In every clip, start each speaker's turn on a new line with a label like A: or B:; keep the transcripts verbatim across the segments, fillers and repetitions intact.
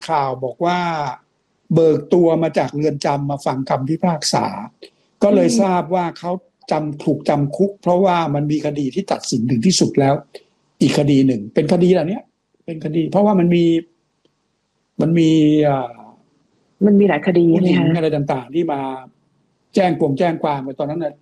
A: ข่าวบอกว่าเบิกตัวมาจากเรือนจำมาฟังคำพิพากษาก็เลยทราบว่าเขาจำถูกจำคุกเพราะว่ามันมีคดีที่ตัดสินถึงที่สุดแล้วอีกคดีหนึ่งเป็นคดีเหล่านี้เป็นคดีเพราะว่ามันมีมันมีอ่า
B: มันมีหลายคดี
A: ผู้หญิงอะไรต่างๆที่มาแจ้งปวงแจ้งความไปตอนนั้นน่ะ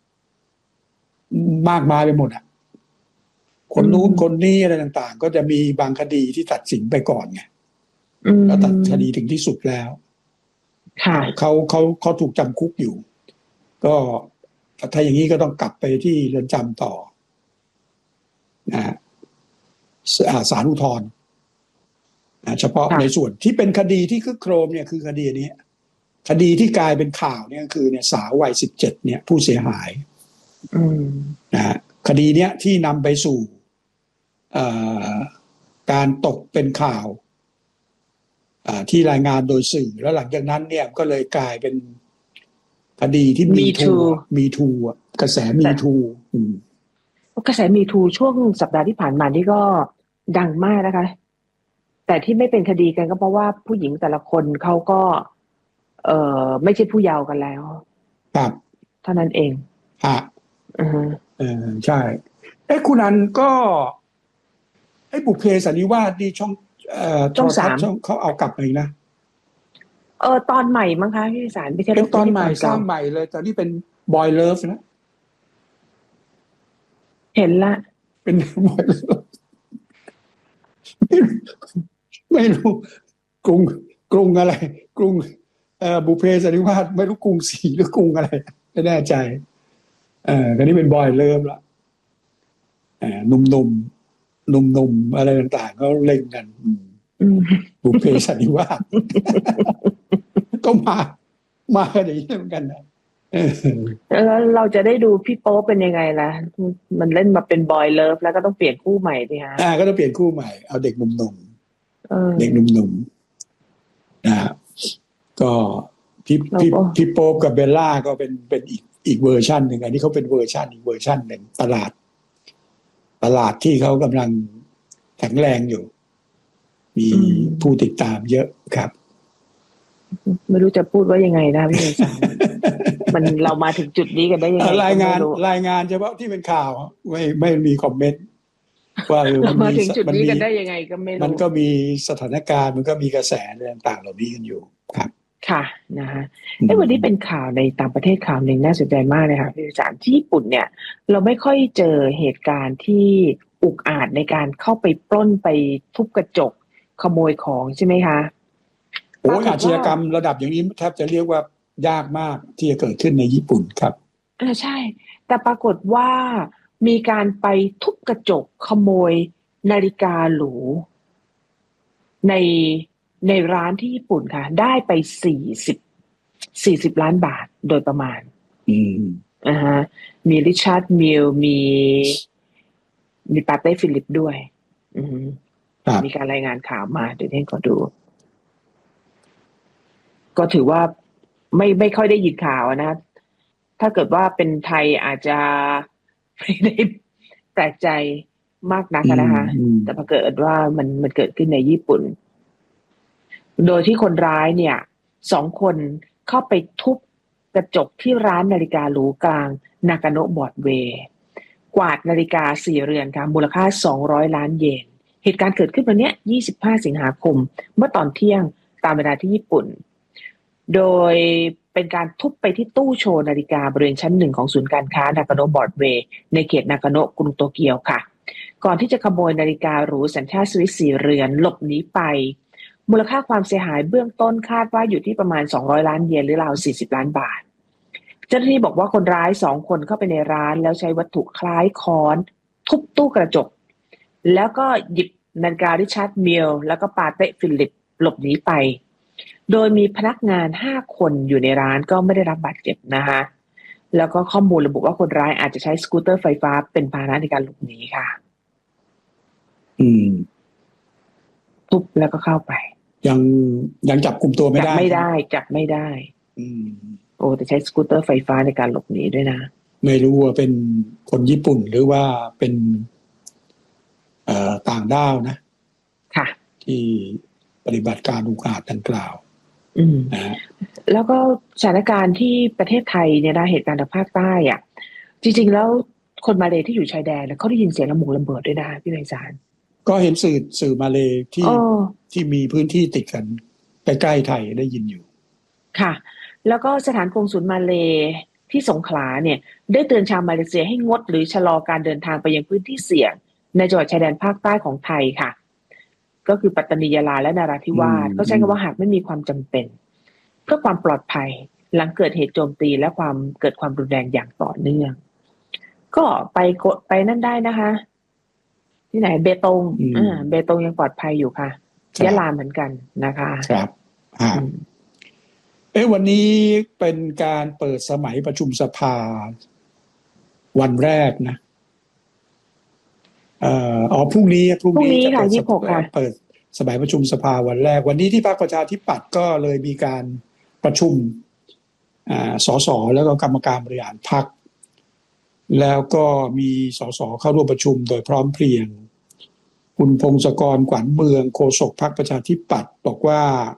A: มากมายไปหมดอ่ะคนนู้นคนนี้อะไรต่างๆก็จะมีบางคดีที่ตัดสินไปก่อนไงแล้วตัดคดีถึงที่สุดแล้วเขาเขาเขาถูกจำคุกอยู่ก็ถ้าอย่างนี้ก็ต้องกลับไปที่เรือนจำต่อนะศาลอุทธรณ์เฉพาะในส่วนที่เป็นคดีที่คึกโครมเนี่ยคือคดีนี้คดีที่กลายเป็นข่าวเนี่ยคือเนี่ยสาววัยสิบเจ็ดเนี่ยผู้เสียหายนะคดีเนี้ยที่นำไปสู่การตกเป็นข่าวที่รายงานโดยสื่อแล้วหลังจากนั้นเนี่ยก็เลยกลายเป็นคดีที่มีทูมีทูกระแสมีทู
B: กระแสมีทูช่วงสัปดาห์ที่ผ่านมานี่ก็ดังมากนะคะแต่ที่ไม่เป็นคดีกันก็เพราะว่าผู้หญิงแต่ละคนเขาก็เอ่อไม่ใช่ผู้เยาว์กันแล้ว
A: ครับ
B: เท่านั้นเอง
A: ฮะอือฮะเออใช่เอ้คุณอันก็ไอ้บุพเพสันนิวาสนี่ช่องเอ่อ
B: ช่องสาม
A: เขาเอากลับมาอีกนะ
B: เออตอนใหม่มั้งคะพี่สารไม่ใช่
A: เป็นตอนใหม่สร้างใหม่เลยตอนนี้เป็นบอยเลิฟนะ
B: เห็นละ
A: เป็นบอยเลิฟไม่รู้กรุงกรุงอะไรกรุงเอ่อบุพเพสันนิวาสไม่รู้กรุงศรีหรือกรุงอะไรไม่แน่ใจเออตอนนี้เป็นบอยเลิฟละเอ่อหนุ่มๆหนุ่มๆอะไรต่างๆเขาเล่นกันบุพเพสันนิวาสก็มามากันอย่างนี้เหมือนกันนะ
B: แล้วเราจะได้ดูพี่โป๊เป็นยังไงล่ะมันเล่นมาเป็นบอยเลิฟแล้วก็ต้องเปลี่ยนคู่ใหม่ดิฮะ
A: อ่าก็ต้องเปลี่ยนคู่ใหม่เอาเด็กหนุ่มๆเด็กหนุ่มๆนะก็พี่พี่พี่โป๊ปกับเบลล่าก็เป็นเป็นอีกอีกเวอร์ชันหนึ่งอันนี้เขาเป็นเวอร์ชันอีกเวอร์ชันหนึ่งตลาดตลาดที่เขากำลังแข็งแรงอยู่มีผู้ติดตามเยอะครับ
B: ไม่รู้จะพูดว่ายังไงนะพี่สารมันเรามาถึงจุดนี้กันได้ยังไง
A: รายงานรายงานเฉพาะที่เป็นข่าวไม่ไม่มีคอมเมนต์ว่า
B: เรามาถึงจุดนี้กันได้ยังไงก็ไม่รู้
A: มันก็มีสถานการณ์มันก็มีกระแสต่างๆเหล่านี้กันอยู่ครับ
B: ค่ะนะฮะไอ้วันนี้เป็นข่าวในต่างประเทศข่าวหนึ่งน่าสนใจมากเลยค่ะพี่สารที่ญี่ปุ่นเนี่ยเราไม่ค่อยเจอเหตุการณ์ที่อุกอาจในการเข้าไปปล้นไปทุบกระจกขโมยของใช่ไหมคะ
A: โอ้อาชญากรรมระดับอย่างนี้แทบจะเรียกว่ายากมากที่จะเกิดขึ้นในญี่ปุ่นครับ
B: อ่าใช่แต่ปรากฏว่ามีการไปทุบกระจกขโมยนาฬิกาหรูในในร้านที่ญี่ปุ่นค่ะได้ไปสี่สิบสี่สิบล้านบาทโดยประมาณ
A: อืม
B: อ่าฮะมีริชาร์ดมิลมีมีปาเต้ฟิลิปด้วยอืมมีการรายงานข่าวมาเดี๋ยวให้ขอดูก็ถือว่าไม่ไม่ค่อยได้ยินข่าวนะถ้าเกิดว่าเป็นไทยอาจจะไม่ได้แปลกใจมากนักนะคะแต่พอเกิดว่ามันมันเกิดขึ้นในญี่ปุ่นโดยที่คนร้ายเนี่ยสองคนเข้าไปทุบกระจกที่ร้านนาฬิกาหรูกลางนากาโนะบรอดเวย์กวาดนาฬิกาสี่เรือนค่ะมูลค่าสองร้อยล้านเยนเหตุการณ์เกิดขึ้นวันนี้ยี่สิบห้าสิงหาคมเมื่อตอนเที่ยงตามเวลาที่ญี่ปุ่นโดยเป็นการทุบไปที่ตู้โชว์นาฬิกาบริเวณชั้นหนึ่งของศูนย์การค้านากาโนะบรอดเวย์ในเขตนากาโนะกรุงโตเกียวค่ะก่อนที่จะขโมยนาฬิกาหรูสัญชาติสวิสสี่เรือนหลบหนีไปมูลค่าความเสียหายเบื้องต้นคาดว่าอยู่ที่ประมาณสองร้อยล้านเยนหรือราวสี่สิบล้านบาทเจ้าหน้าที่บอกว่าคนร้ายสองคนเข้าไปในร้านแล้วใช้วัตถุคล้ายค้อนทุบตู้กระจกแล้วก็หยิบนาฬิการิชาร์ดมิลแล้วก็ปาเต้ฟิลิปหลบหนีไปโดยมีพนักงานห้าคนอยู่ในร้านก็ไม่ได้รับบาดเจ็บนะคะแล้วก็ข้อมูลระบุว่าคนร้ายอาจจะใช้สกูตเตอร์ไฟฟ้าเป็นพาหนะในการหลบหนีค่ะ
A: อืม
B: ทุบแล้วก็เข้าไป
A: ยังยังจับกุมตัวไม่ได้
B: จับไม่ได้จับไม่ได้
A: อืม
B: โอ้แต่ใช้สกูตเตอร์ไฟฟ้าในการหลบหนีด้วยนะ
A: ไม่รู้ว่าเป็นคนญี่ปุ่นหรือว่าเป็นเอ่อต่างด้าวนะ
B: ค่ะ
A: ที่ปฏิบัติการอุกอาจดังกล่าวนะ
B: แล้วก็สถานการณ์ที่ประเทศไทยเนี่ยนะเหตุการณ์ทางภาคใต้อ่ะจริงๆแล้วคนมาเลที่อยู่ชายแดนเขาได้ยินเสียงระมุงระเบิดด้วยนะพี่ไพศาล
A: ก็เห็นสื่อสื่อมาเลที่ที่มีพื้นที่ติดกันใกล้ๆไทยได้ยินอยู่
B: ค่ะแล้วก็สถานกงสุลมาเลที่สงขลาเนี่ยได้เตือนชาวมาเลเซียให้งดหรือชะลอการเดินทางไปยังพื้นที่เสี่ยงในจังหวัดชายแดนภาคใต้ของไทยค่ะก็คือปัตตานียะลาและนราธิวาสก็ใช้คำว่าหากไม่มีความจำเป็นเพื่อความปลอดภัยหลังเกิดเหตุโจมตีและความเกิดความรุนแรงอย่างต่อเนื่องก็ไปกดไปนั่นได้นะคะที่ไหนเบตงอ่าเบตงยังปลอดภัยอยู่ค่ะยะลาเหมือนกันนะคะ
A: ครับอ่าเอ๊ะวันนี้เป็นการเปิดสมัยประชุมสภาวันแรกนะเอ่ออ๋อพรุ่งนี้พรุ่งนี้จะเปิดเปิดสมัยประชุมสภาวันแรกวันนี้ที่พรรคประชาธิปัตย์ก็เลยมีการประชุมอ่าสสแล้วก็กรรมการบริหารพรรคแล้วก็มีสสเข้าร่วมประชุมโดยพร้อมเพรียงคุณพงศกร ขวัญเมืองโฆษกพรรคประชาธิปัตย์บอกว่า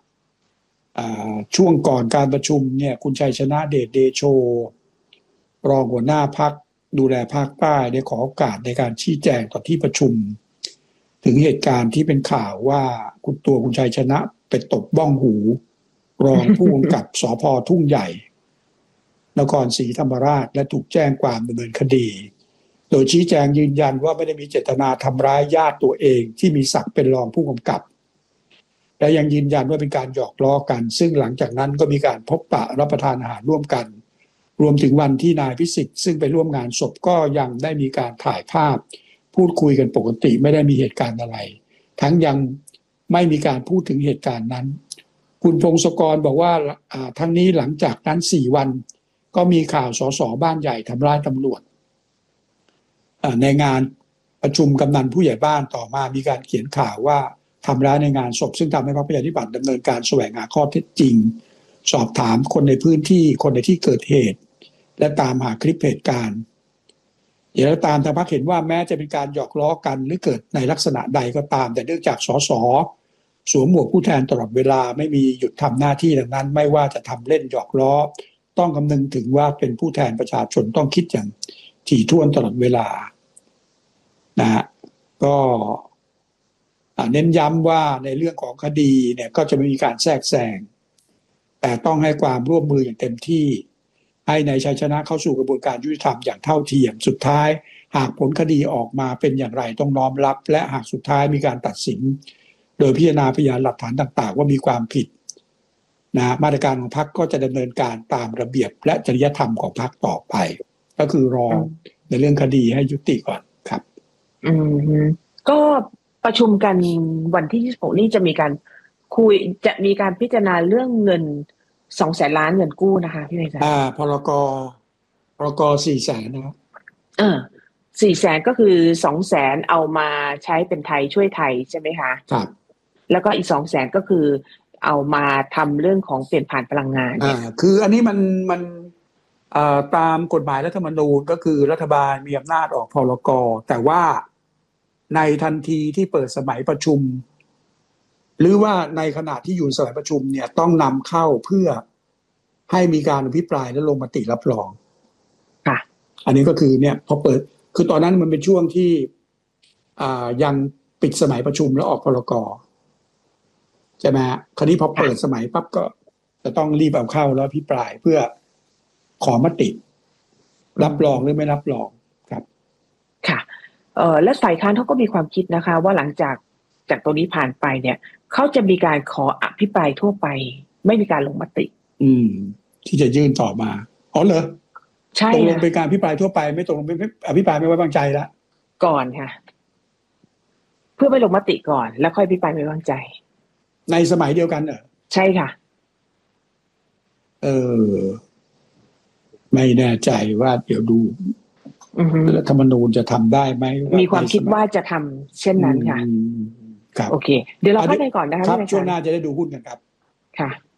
A: ช่วงก่อนการประชุมเนี่ยคุณชัยชนะเดชเดโชรองหัวหน้าพรรคดูแลภาคใต้ได้ขอโอกาสในการชี้แจงต่อที่ประชุมถึงเหตุการณ์ที่เป็นข่าวว่าคุณตัวคุณชัยชนะไปตบบ้องหูรองผู้กำกับสภ.ทุ่งใหญ่นครศรีธรรมราชและถูกแจ้งความดำเนินคดีโดยชี้แจงยืนยันว่าไม่ได้มีเจตนาทำร้ายญาติตัวเองที่มีศักดิ์เป็นรองผู้กำกับและยังยืนยันว่าเป็นการหยอกล้อกันซึ่งหลังจากนั้นก็มีการพบปะรับประทานอาหารร่วมกันรวมถึงวันที่นายพิสิทธิ์ซึ่งไปร่วมงานศพก็ยังได้มีการถ่ายภาพพูดคุยกันปกติไม่ได้มีเหตุการณ์อะไรทั้งยังไม่มีการพูดถึงเหตุการณ์นั้นคุณพงศกรบอกว่าทั้งนี้หลังจากนั้นสี่วันก็มีข่าวสสบ้านใหญ่ทำร้ายตำรวจในงานประชุมกำนันผู้ใหญ่บ้านต่อมามีการเขียนข่าวว่าทำร้ายในงานศพซึ่งทำให้พรรคประชาธิปัตย์ดำเนินการแสวงหาข้อเท็จจริงสอบถามคนในพื้นที่คนในที่เกิดเหตุและตามหาคลิปเหตุการณ์อย่างไรก็ตามทางพรรคเห็นว่าแม้จะเป็นการหยอกล้อกันหรือเกิดในลักษณะใดก็ตามแต่เนื่องจากสสสวมหมวกผู้แทนตลอดเวลาไม่มีหยุดทำหน้าที่ดังนั้นไม่ว่าจะทำเล่นหยอกล้อต้องคำนึงถึงว่าเป็นผู้แทนประชาชนต้องคิดอย่างถี่ถ้วนตลอดเวลานะฮะก็เน้นย้ำว่าในเรื่องของคดีเนี่ยก็จะไม่มีการแทรกแซงแต่ต้องให้ความร่วมมืออย่างเต็มที่ให้ในชัยชนะเข้าสู่กระบวนการยุติธรรมอย่างเท่าเทียมสุดท้ายหากผลคดีออกมาเป็นอย่างไรต้องน้อมรับและหากสุดท้ายมีการตัดสินโดยพิจารณาพยานหลักฐานต่างๆว่ามีความผิดนะมาตรการของพรรคก็จะดำเนินการตามระเบียบและจริยธรรมของพรรคต่อไปก็คือรอในเรื่องคดีให้ยุติก่อนครับ
B: อืมก็ประชุมกันวันที่ยี่สิบหกนี่จะมีการคุยจะมีการพิจารณาเรื่องเงินสองแสนล้านเงินกู้นะคะพี่ไพศาล
A: อ่าพรกพรกสี่แสนนะครับ
B: เออสี่แสนก็คือสองแสนเอามาใช้เป็นไทยช่วยไทยใช่ไหมคะ
A: ครับ
B: แล้วก็อีกสองแสนก็คือเอามาทำเรื่องของเปลี่ยนผ่านพลังงาน
A: อ่าคืออันนี้มันมันเอ่อตามกฎหมายรัฐธรรมนูญก็คือรัฐบาลมีอำนาจออกพรกแต่ว่าในทันทีที่เปิดสมัยประชุมหรือว่าในขณะที่อยู่สมัยประชุมเนี่ยต้องนำเข้าเพื่อให้มีการอภิปรายและลงมติรับรอง
B: ค่ะ
A: อันนี้ก็คือเนี่ยพอเปิดคือตอนนั้นมันเป็นช่วงที่อ่ายังปิดสมัยประชุมแล้วออกพรกใช่ไหมฮะคราวนี้พอเปิดสมัยปั๊บก็จะต้องรีบเอาเข้าแล้วอภิปรายเพื่อขอมติรับรองหรือไม่รับรองครับ
B: ค่ะเอ่อและฝ่ายค้านเขาก็มีความคิดนะคะว่าหลังจากจากตรงนี้ผ่านไปเนี่ยเขาจะมีการขออภิปรายทั่วไปไม่มีการลงมติ
A: อืมที่จะยื่นต่อมาอ๋อเหรอ
B: ใช่
A: ตกลงเป็นการอภิปรายทั่วไปไม่ตกลงเป็นอภิปรายไม่ไว้วางใจละ
B: ก่อนค่ะเพื่อไปลงมติก่อนแล้วค่อยอภิปรายไม่ไว้วางใจ
A: ในสมัยเดียวกันเหรอ
B: ใช่ค่ะ
A: เออไม่แน่ใจว่าเดี๋ยวดูรัฐธรรมนูญจะทำได้ไหม
B: มีความคิดว่าจะทำเช่นนั้นค่ะ
A: ครับ
B: โอเคเดี๋ยวเราพักกันก่อนนะคะ
A: ครับช่วงหน้าจะได้ดูหุ้นกันครับ
B: ค่ะ